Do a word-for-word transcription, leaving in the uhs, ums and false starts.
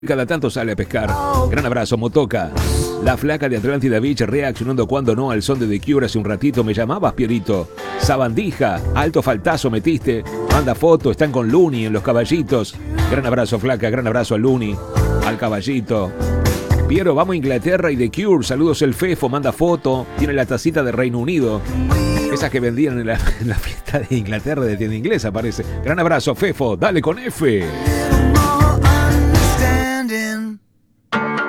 Cada tanto sale a pescar. Gran abrazo, Motoca. La flaca de Atlántida Beach reaccionando cuando no al son de The Cure hace un ratito. ¿Me llamabas, Pierito? Sabandija, alto faltazo metiste. Manda foto, están con Luni en Los Caballitos. Gran abrazo, flaca, gran abrazo a Luni, al caballito. Piero, vamos a Inglaterra y The Cure. Saludos, el Fefo, manda foto. Tiene la tacita de Reino Unido. Esas que vendían en la, en la fiesta de Inglaterra de tienda inglesa, parece. Gran abrazo, Fefo. Dale con F.